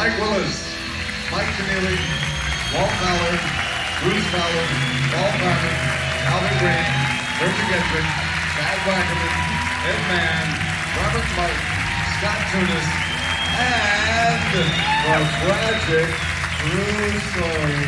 Mike Willis, Mike Keneally, Walt Ballard, Bruce Ballard, Paul Garner, Albert Green, Richard Gedrick, Chad Wackerman, Ed Mann, Robert Mike, Scott Tunis, and the tragic true story